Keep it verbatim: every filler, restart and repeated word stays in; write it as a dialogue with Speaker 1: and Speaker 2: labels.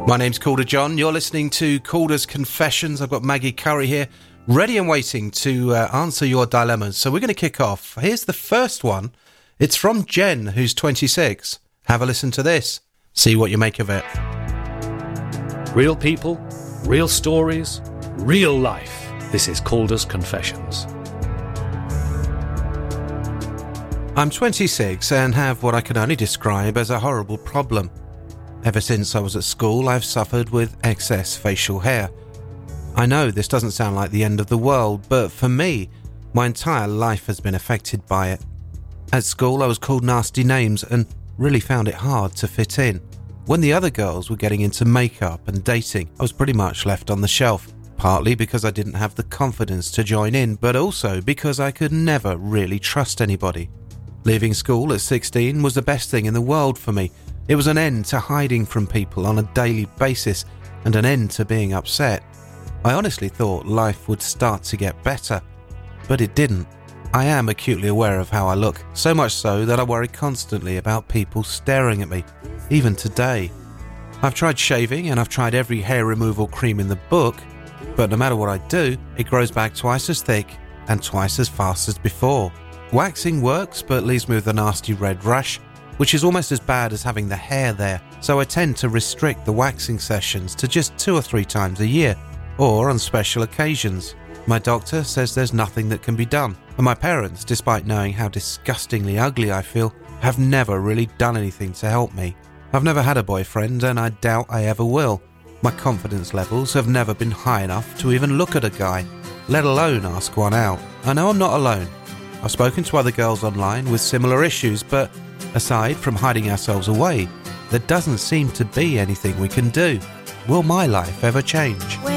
Speaker 1: My name's Calder John. You're listening to Calder's Confessions. I've got Maggie Curry here, ready and waiting to uh, answer your dilemmas. So we're going to kick off. Here's the first one. It's from Jen, who's twenty-six. Have a listen to this. See what you make of it.
Speaker 2: Real people, real stories, real life. This is Calder's Confessions.
Speaker 1: I'm twenty-six and have what I can only describe as a horrible problem. Ever since I was at school, I've suffered with excess facial hair. I know this doesn't sound like the end of the world, but for me, my entire life has been affected by it. At school, I was called nasty names and really found it hard to fit in. When the other girls were getting into makeup and dating, I was pretty much left on the shelf, partly because I didn't have the confidence to join in, but also because I could never really trust anybody. Leaving school at sixteen was the best thing in the world for me. It was an end to hiding from people on a daily basis and an end to being upset. I honestly thought life would start to get better, but it didn't. I am acutely aware of how I look, so much so that I worry constantly about people staring at me, even today. I've tried shaving and I've tried every hair removal cream in the book, but no matter what I do, it grows back twice as thick and twice as fast as before. Waxing works, but leaves me with a nasty red rash, which is almost as bad as having the hair there, so I tend to restrict the waxing sessions to just two or three times a year, or on special occasions. My doctor says there's nothing that can be done, and my parents, despite knowing how disgustingly ugly I feel, have never really done anything to help me. I've never had a boyfriend, and I doubt I ever will. My confidence levels have never been high enough to even look at a guy, let alone ask one out. I know I'm not alone. I've spoken to other girls online with similar issues, but aside from hiding ourselves away, there doesn't seem to be anything we can do. Will my life ever change?